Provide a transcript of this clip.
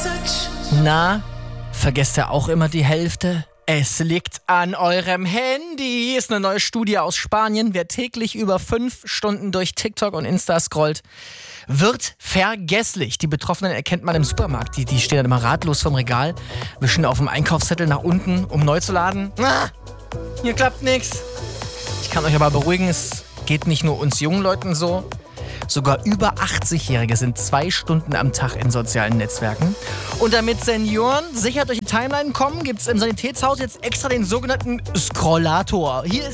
Na, vergesst ihr auch immer die Hälfte? Es liegt an eurem Handy. Ist eine neue Studie aus Spanien. Wer täglich über 5 Stunden durch TikTok und Insta scrollt, wird vergesslich. Die Betroffenen erkennt man im Supermarkt. Die stehen dann immer ratlos vom Regal, wischen auf dem Einkaufszettel nach unten, um neu zu laden. Hier klappt nichts. Ich kann euch aber beruhigen, es geht nicht nur uns jungen Leuten so. Sogar über 80-Jährige sind 2 Stunden am Tag in sozialen Netzwerken. Und damit Senioren sicher durch die Timeline kommen, gibt es im Sanitätshaus jetzt extra den sogenannten Scrollator. Hier ist